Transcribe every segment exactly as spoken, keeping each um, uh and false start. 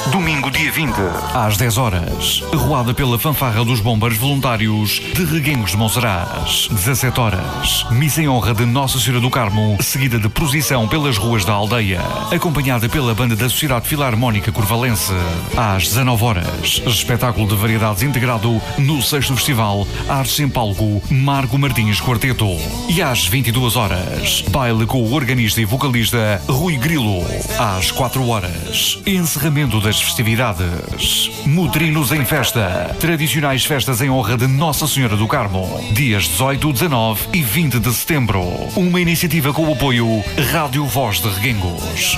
Domingo, dia vinte, às dez horas. Arruada pela fanfarra dos bombeiros voluntários de Reguengos de Monsaraz. dezassete horas. Missa em honra de Nossa Senhora do Carmo, seguida de procissão pelas ruas da aldeia, acompanhada pela banda da Sociedade Filarmónica Curvalense. Às dezanove horas. Espetáculo de variedades integrado no sexto Festival Artes em Palco Marco Martins Quarteto. E às vinte e duas horas. Baile com o organista e vocalista Rui Grilo. Às quatro horas. Encerramento das festividades. Mutrinos em festa. Tradicionais festas em honra de Nossa Senhora do Carmo. Dias dezoito, dezanove e vinte de setembro. Uma iniciativa com o apoio Rádio Voz de Reguengos.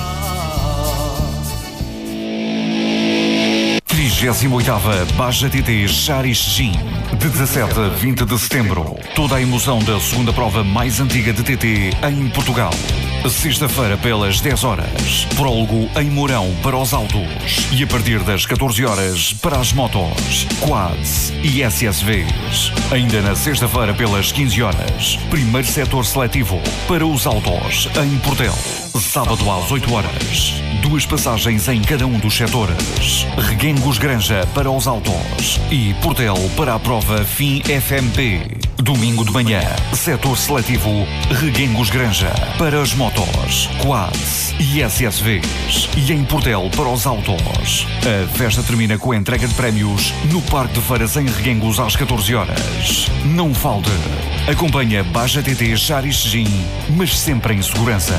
trigésima oitava Baja T T Charis Gin. De dezassete a vinte de setembro. Toda a emoção da segunda prova mais antiga de T T em Portugal. Sexta-feira pelas dez horas. Prólogo em Mourão para os autos. E a partir das catorze horas para as motos, quads e S S Vs. Ainda na sexta-feira pelas quinze horas. Primeiro setor seletivo para os autos em Portel. Sábado às oito horas. Duas passagens em cada um dos setores. Reguengos Granja para os autos e Portel para a prova Fim F M P. Domingo de manhã, setor seletivo Reguengos Granja para as motos, quads e S S Vs. E em Portel para os autos. A festa termina com a entrega de prémios no Parque de Feiras em Reguengos às catorze horas. Não falte. Acompanha Baja T T Charis Gin, mas sempre em segurança.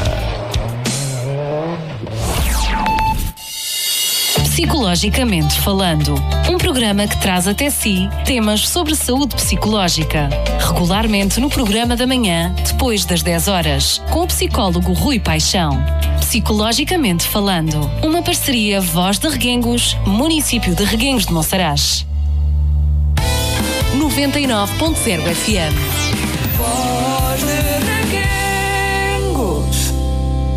Psicologicamente Falando, um programa que traz até si temas sobre saúde psicológica. Regularmente no programa da manhã, depois das dez horas, com o psicólogo Rui Paixão. Psicologicamente Falando, uma parceria Voz de Reguengos, município de Reguengos de Monsaraz. noventa e nove ponto zero F M.